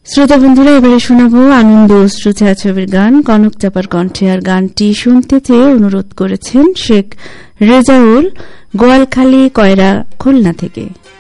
শ্রোতা বন্ধুরা, এবারে শোনাবো আনন্দ অশ্রু ছায়াছবির গান কনক চাপার কণ্ঠে। আর গানটি শুনতে চেয়ে অনুরোধ করেছেন শেখ রেজাউল, গোয়ালখালী, কয়রা, খুলনা থেকে।